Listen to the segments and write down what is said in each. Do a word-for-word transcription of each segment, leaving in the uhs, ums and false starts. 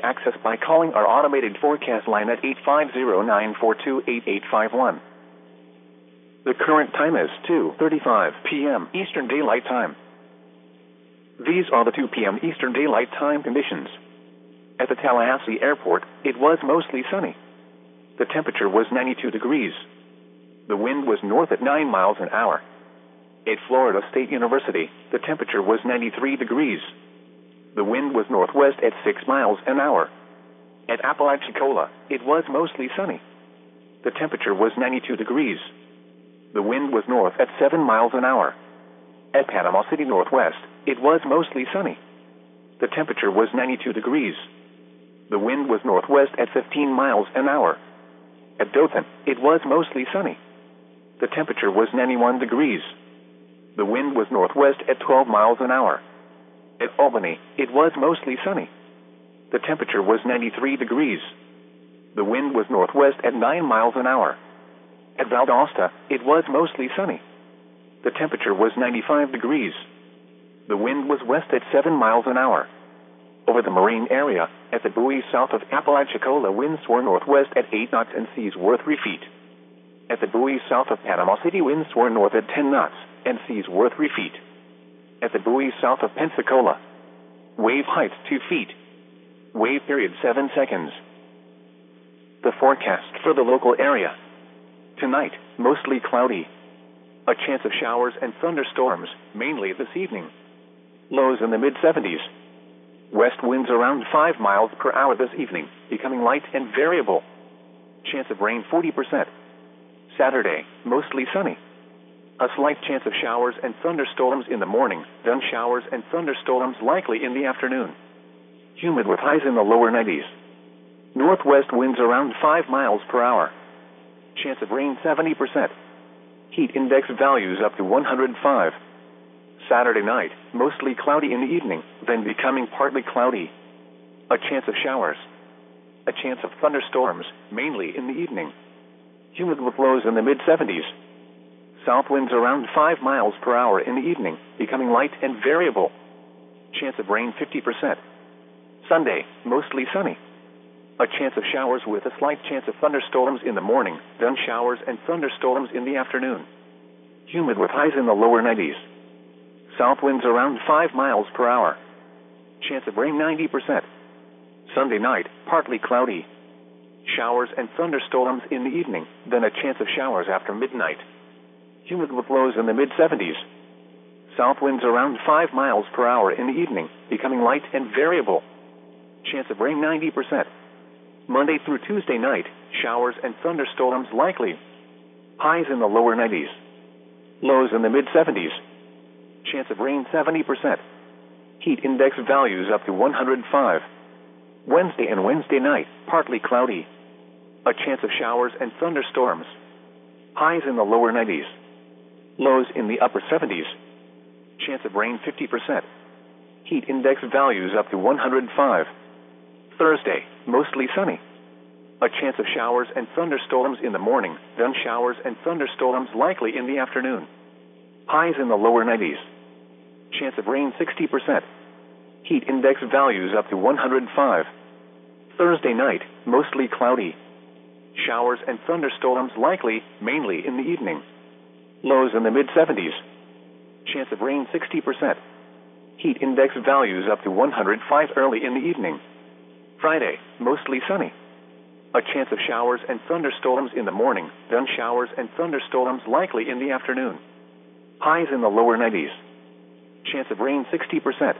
Access by calling our automated forecast line at eight five zero, nine four two, eight eight five one. The current time is two thirty-five p m Eastern Daylight Time. These are the two p m Eastern Daylight Time conditions. At the Tallahassee Airport, it was mostly sunny. The temperature was ninety-two degrees. The wind was north at nine miles an hour. At Florida State University, the temperature was ninety-three degrees. The wind was northwest at six miles an hour. At Apalachicola, it was mostly sunny. The temperature was ninety-two degrees. The wind was north at seven miles an hour. At Panama City Northwest, it was mostly sunny. The temperature was ninety-two degrees. The wind was northwest at fifteen miles an hour. At Dothan, it was mostly sunny. The temperature was ninety-one degrees. The wind was northwest at twelve miles an hour. At Albany, it was mostly sunny. The temperature was ninety-three degrees. The wind was northwest at nine miles an hour. At Valdosta, it was mostly sunny. The temperature was ninety-five degrees. The wind was west at seven miles an hour. Over the marine area, at the buoy south of Apalachicola, winds were northwest at eight knots and seas were three feet. At the buoy south of Panama City, winds were north at ten knots and seas were three feet. At the buoy south of Pensacola, wave height two feet. Wave period seven seconds. The forecast for the local area. Tonight, mostly cloudy. A chance of showers and thunderstorms, mainly this evening. Lows in the mid seventies. West winds around five miles per hour this evening, becoming light and variable. Chance of rain forty percent. Saturday, mostly sunny. A slight chance of showers and thunderstorms in the morning, then showers and thunderstorms likely in the afternoon. Humid with highs in the lower nineties. Northwest winds around five miles per hour. Chance of rain seventy percent. Heat index values up to one hundred five. Saturday night, mostly cloudy in the evening, then becoming partly cloudy. A chance of showers. A chance of thunderstorms, mainly in the evening. Humid with lows in the mid seventies. South winds around five miles per hour in the evening, becoming light and variable. Chance of rain fifty percent. Sunday, mostly sunny. A chance of showers with a slight chance of thunderstorms in the morning, then showers and thunderstorms in the afternoon. Humid with highs in the lower nineties. South winds around five miles per hour. Chance of rain ninety percent. Sunday night, partly cloudy. Showers and thunderstorms in the evening, then a chance of showers after midnight. Humid with lows in the mid seventies. South winds around five miles per hour in the evening, becoming light and variable. Chance of rain ninety percent. Monday through Tuesday night, showers and thunderstorms likely. Highs in the lower nineties. Lows in the mid seventies. Chance of rain seventy percent. Heat index values up to one hundred five. Wednesday and Wednesday night, partly cloudy. A chance of showers and thunderstorms. Highs in the lower nineties. Lows in the upper seventies. Chance of rain fifty percent. Heat index values up to one hundred five. Thursday, mostly sunny. A chance of showers and thunderstorms in the morning, then showers and thunderstorms likely in the afternoon. Highs in the lower nineties. Chance of rain sixty percent. Heat index values up to one hundred five. Thursday night, mostly cloudy. Showers and thunderstorms likely, mainly in the evening. Lows in the mid seventies. Chance of rain sixty percent. Heat index values up to one hundred five early in the evening. Friday, mostly sunny. A chance of showers and thunderstorms in the morning, then showers and thunderstorms likely in the afternoon. Highs in the lower nineties. Chance of rain sixty percent.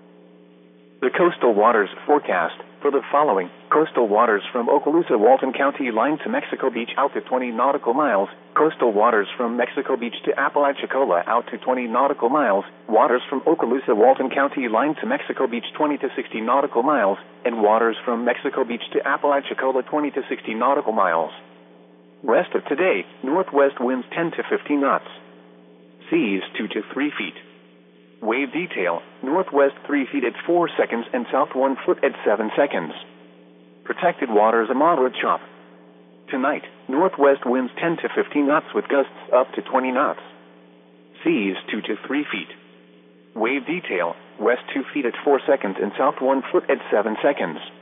The coastal waters forecast for the following: coastal waters from Okaloosa, Walton County line to Mexico Beach out to twenty nautical miles, coastal waters from Mexico Beach to Apalachicola out to twenty nautical miles, waters from Okaloosa, Walton County line to Mexico Beach twenty to sixty nautical miles, and waters from Mexico Beach to Apalachicola twenty to sixty nautical miles. Rest of today, northwest winds ten to fifteen knots. Seas two to three feet. Wave detail, northwest three feet at four seconds and south one foot at seven seconds. Protected waters a moderate chop. Tonight, northwest winds ten to fifteen knots with gusts up to twenty knots. Seas two to three feet. Wave detail, west two feet at four seconds and south one foot at seven seconds.